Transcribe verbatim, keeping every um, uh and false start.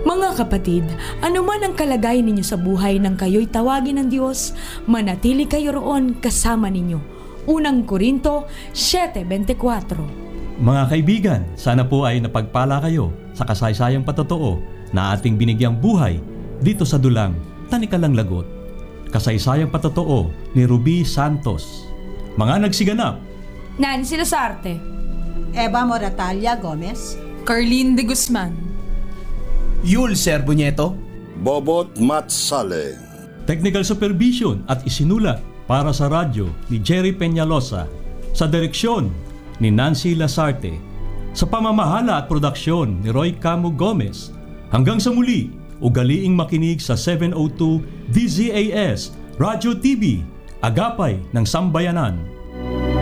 Mga kapatid, anuman ang kalagayan ninyo sa buhay nang kayo'y tawagin ng Diyos, manatili kayo roon kasama ninyo. Unang Korinto seven twenty-four. Mga kaibigan, sana po ay napagpala kayo sa kasaysayang patotoo na ating binigyang buhay dito sa dulang Tanikalang Lagot. Kasaysayang patotoo ni Ruby Santos. Mga nagsiganap, Nancy Lasarte, Eva Moratalia Gomez, Carlene de Guzman, Yul Serbuñeto, Bobot Matsale. technical supervision at isinulat para sa radyo ni Jerry Peñalosa, sa direksyon ni Nancy Lasarte, sa pamamahala at produksyon ni Roy Camo Gomez. Hanggang sa muli, ugaliing makinig sa seven oh two D Z A S Radio T V, Agapay ng Sambayanan.